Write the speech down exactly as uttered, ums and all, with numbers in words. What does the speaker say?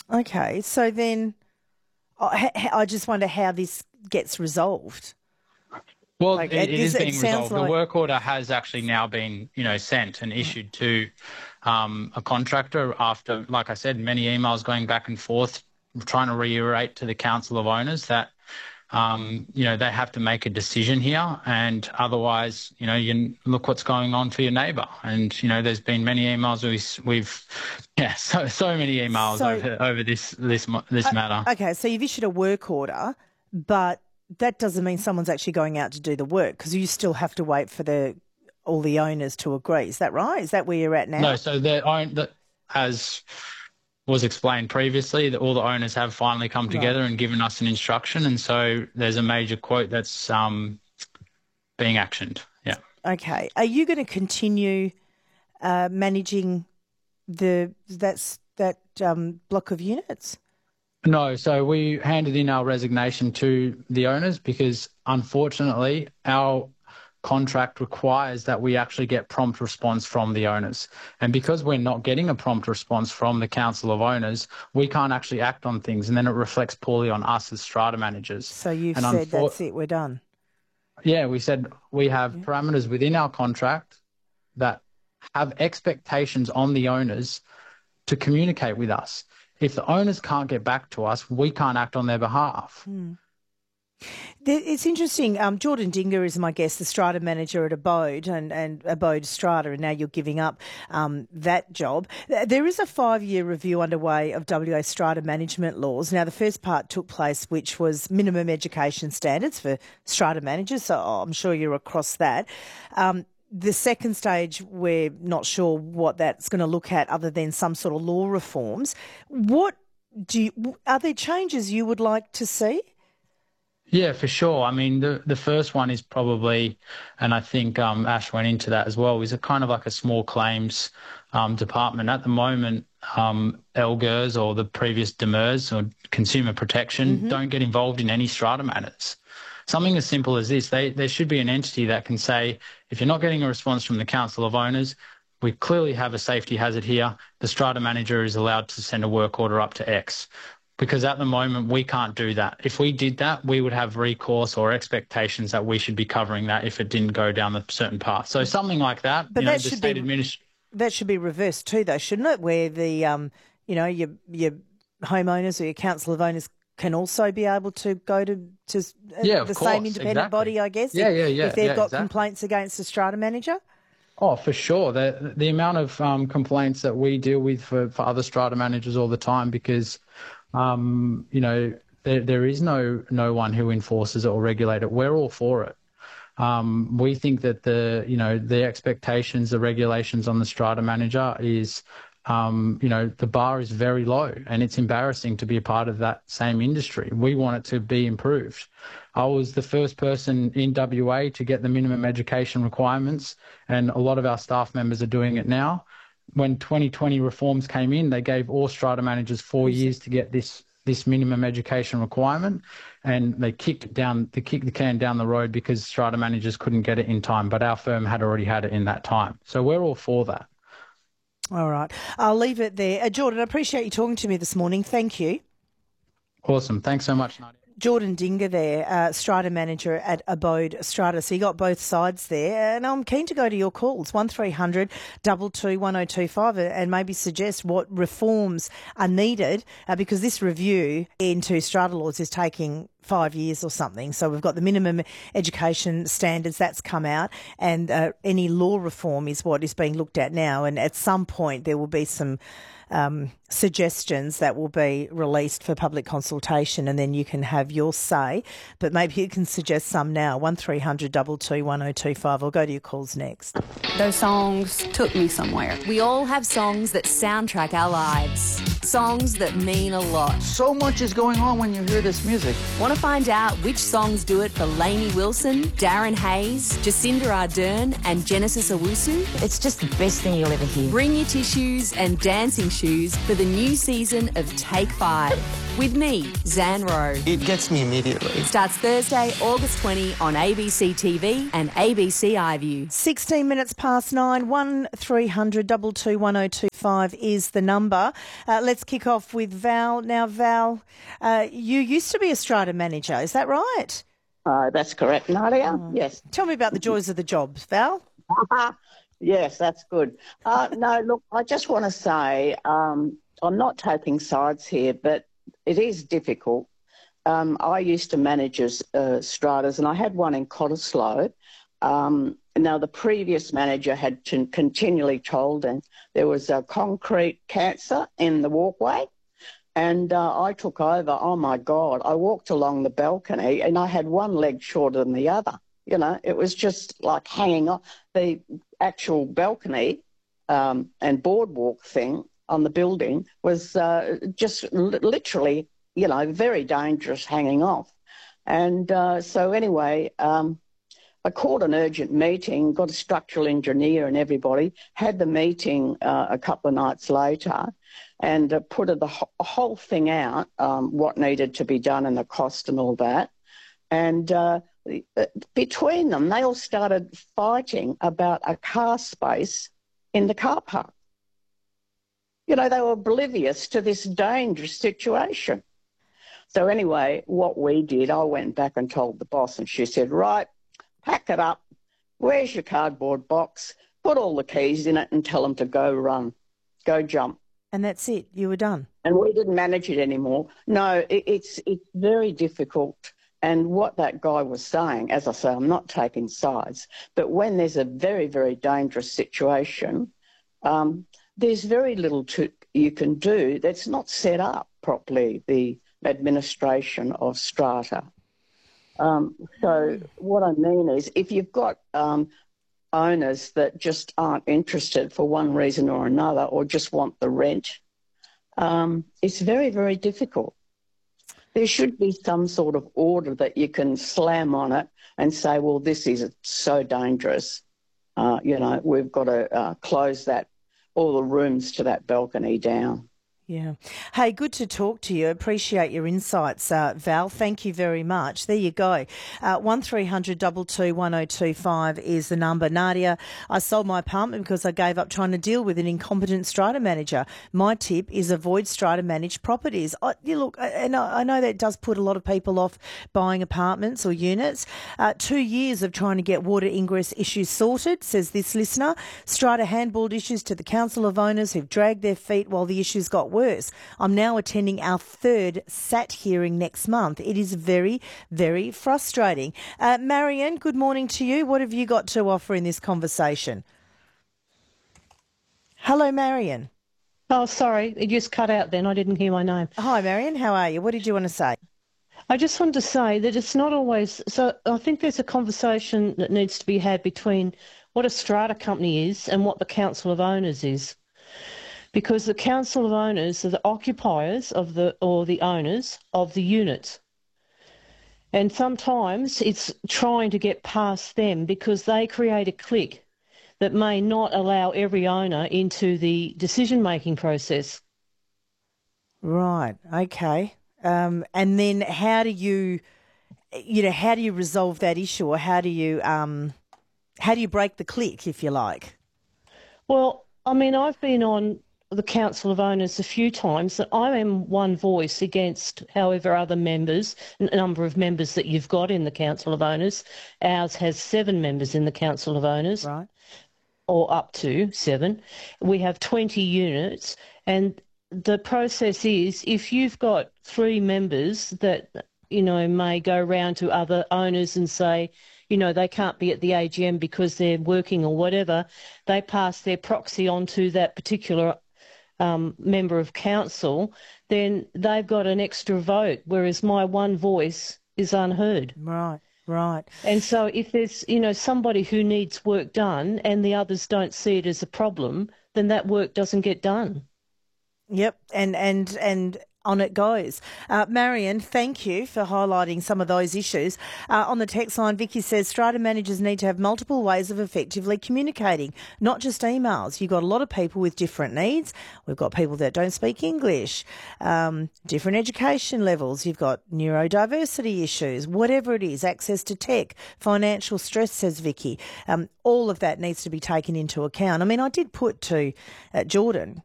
Okay, so then I, I just wonder how this gets resolved. Well, Like, it, it, it this, is it being sounds resolved. The like... work order has actually now been, you know, sent and issued to um, a contractor after, like I said, many emails going back and forth, trying to reiterate to the council of owners that, um, you know, they have to make a decision here, and otherwise, you know, you look what's going on for your neighbour. And you know, there's been many emails we've, we've yeah, so so many emails So, over over this this this uh, matter. okay, so you've issued a work order, but that doesn't mean someone's actually going out to do the work because you still have to wait for the all the owners to agree. Is that right? Is that where you're at No, now? so the own the as was explained previously, that all the owners have finally come Right. together and given us an instruction, and so there's a major quote that's um, being actioned. Yeah. Okay. Are you going to continue uh, managing the that's that um, block of units? No, so we handed in our resignation to the owners because unfortunately our contract requires that we actually get prompt response from the owners. And because we're not getting a prompt response from the Council of Owners, we can't actually act on things, and then it reflects poorly on us as strata managers. So you've And said unfor- that's it, we're done. yeah, we said we have Yeah. parameters within our contract that have expectations on the owners to communicate with us. If the owners can't get back to us, we can't act on their behalf. Mm. It's interesting. Um, Jordan Dinger is my guest, the strata manager at Abode and, and Abode Strata, and now you're giving up um, that job. There is a five-year review underway of W A strata management laws. Now, the first part took place, which was minimum education standards for strata managers, so I'm sure you're across that. Um, the second stage, we're not sure what that's going to look at other than some sort of law reforms. What do you, are there changes you would like to see? Yeah, for sure. I mean, the the first one is probably, and I think um, Ash went into that as well, is a kind of like a small claims um, department. At the moment, um, L G R S or the previous D M R S or Consumer Protection Mm-hmm. don't get involved in any strata matters. Something as simple as this, they, there should be an entity that can say, if you're not getting a response from the Council of Owners, we clearly have a safety hazard here. The strata manager is allowed to send a work order up to X. Because at the moment, we can't do that. If we did that, we would have recourse or expectations that we should be covering that if it didn't go down a certain path. So something like that, But you know, that the should state be administ- that should be reversed too, though, shouldn't it? Where the um, you know, your your homeowners or your council of owners can also be able to go to to uh, yeah, of the course, same independent exactly. body, I guess. Yeah, if, yeah, yeah. If they've yeah, got exactly. complaints against the strata manager. Oh, for sure. The the amount of um, complaints that we deal with for, for other strata managers all the time, because, um, you know, there there is no no one who enforces it or regulates it. We're all for it. Um, we think that the you know the expectations, the regulations on the strata manager is, um, you know, the bar is very low, and it's embarrassing to be a part of that same industry. We want it to be improved. I was the first person in W A to get the minimum education requirements, and a lot of our staff members are doing it now. When twenty twenty reforms came in, they gave all strata managers four years to get this this minimum education requirement, and they kicked it down, they kicked the can down the road because strata managers couldn't get it in time, but our firm had already had it in that time. So we're all for that. All right. I'll leave it there. Uh, Jordan, I appreciate you talking to me this morning. Thank you. Awesome. Thanks so much, Nadia. Jordan Dinger there, uh, strata manager at Abode Strata. So you got both sides there. And I'm keen to go to your calls, one three hundred two two one oh two five, and maybe suggest what reforms are needed uh, because this review into strata laws is taking five years or something. So we've got the minimum education standards that's come out, and uh, any law reform is what is being looked at now. And at some point there will be some um, suggestions that will be released for public consultation, and then you can have your say. But maybe you can suggest some now. one three hundred two two one oh two five. I'll go to your calls next. Those songs took me somewhere. We all have songs that soundtrack our lives. Songs that mean a lot. So much is going on when you hear this music. Want to find out which songs do it for Lainey Wilson, Darren Hayes, Jacinda Ardern and Genesis Owusu? It's just the best thing you'll ever hear. Bring your tissues and dancing shoes for the new season of Take Five. With me, Zan Rowe. It gets me immediately. Starts Thursday, August twentieth on A B C T V and A B C iView. sixteen minutes past nine, one three hundred two two one oh two five. five is the number. Uh, let's kick off with Val. Now, Val, uh, you used to be a strata manager, is that right? Uh, that's correct, Nadia. Oh. Yes. Tell me about the joys of the job, Val. Yes, that's good. Uh, no, look, I just want to say um, I'm not taking sides here, but it is difficult. Um, I used to manage as, uh, stratas, and I had one in Cottesloe. Um, now, the previous manager had to continually told him there was a concrete cancer in the walkway, and uh, I took over. Oh, my God, I walked along the balcony, and I had one leg shorter than the other. You know, it was just like hanging off. The actual balcony um, and boardwalk thing on the building was uh, just li- literally, you know, very dangerous, hanging off. And uh, so anyway, um, I called an urgent meeting, got a structural engineer and everybody, had the meeting uh, a couple of nights later, and uh, put the ho- whole thing out, um, what needed to be done and the cost and all that. And uh, between them, they all started fighting about a car space in the car park. You know, they were oblivious to this dangerous situation. So anyway, what we did, I went back and told the boss, and she said, right, pack it up. Where's your cardboard box? Put all the keys in it and tell them to go run, go jump. And that's it. You were done. And we didn't manage it anymore. No, it, it's it's very difficult. And what that guy was saying, as I say, I'm not taking sides, but when there's a very, very dangerous situation, um, there's very little to, you can do that's not set up properly, the administration of strata. Um, so what I mean is if you've got um, owners that just aren't interested for one reason or another, or just want the rent, um, it's very, very difficult. There should be some sort of order that you can slam on it and say, well, this is so dangerous. Uh, you know, we've got to uh, close that, all the rooms to that balcony down. Yeah. Hey, good to talk to you. Appreciate your insights, uh, Val. Thank you very much. There you go. Uh, one three hundred two two one oh two five is the number. Nadia, I sold my apartment because I gave up trying to deal with an incompetent strata manager. My tip is avoid strata managed properties. I, you look, and I know that does put a lot of people off buying apartments or units. Uh, two years of trying to get water ingress issues sorted, says this listener. Strata handballed issues to the Council of Owners who've dragged their feet while the issues got worse. I'm now attending our third S A T hearing next month. It is very, very frustrating. Uh, Marion, good morning to you. What have you got to offer in this conversation? Hello, Marion. Oh, sorry. It just cut out then. I didn't hear my name. Hi, Marion. How are you? What did you want to say? I just wanted to say that it's not always... So I think there's a conversation that needs to be had between what a strata company is and what the Council of Owners is. Because the Council of Owners are the occupiers of the or the owners of the units. And sometimes it's trying to get past them because they create a clique that may not allow every owner into the decision-making process. Right, okay. Um, and then how do you, you know, how do you resolve that issue, or how do you, um, how do you break the clique, if you like? Well, I mean, I've been on the Council of Owners a few times, and I am one voice against however other members, a number of members that you've got in the Council of Owners. Ours has seven members in the Council of Owners, right, or up to seven. We have twenty units, and the process is if you've got three members that, you know, may go round to other owners and say, you know, they can't be at the A G M because they're working or whatever, they pass their proxy on to that particular Um, member of council, then they've got an extra vote, whereas my one voice is unheard. Right, right. And so if there's, you know, somebody who needs work done and the others don't see it as a problem, then that work doesn't get done. Yep, and and and on it goes. Uh, Marion, thank you for highlighting some of those issues. Uh, on the text line, Vicky says strata managers need to have multiple ways of effectively communicating, not just emails. You've got a lot of people with different needs. We've got people that don't speak English, um, different education levels. You've got neurodiversity issues, whatever it is, access to tech, financial stress, says Vicky. Um, all of that needs to be taken into account. I mean, I did put to uh, Jordan,